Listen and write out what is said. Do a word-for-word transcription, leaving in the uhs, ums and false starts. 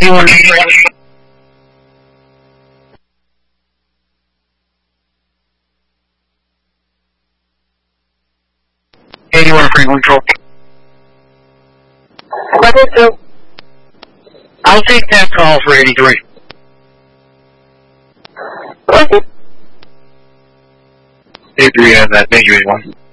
eighty-one. eighty-one Franklin Control. Level two. I'll take that call for eighty-three. Okay. eighty-three has that. Thank you, eighty-one.